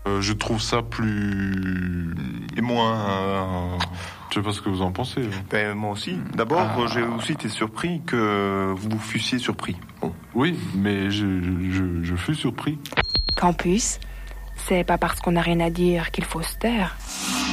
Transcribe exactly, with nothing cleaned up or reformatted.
Euh, je trouve ça plus... Et moins... Euh... Je sais pas ce que vous en pensez. Ben, moi aussi. D'abord, ah. j'ai aussi été surpris que vous fussiez surpris. Bon. Oui, mais je, je, je fus surpris. Campus, c'est pas parce qu'on n'a rien à dire qu'il faut se taire.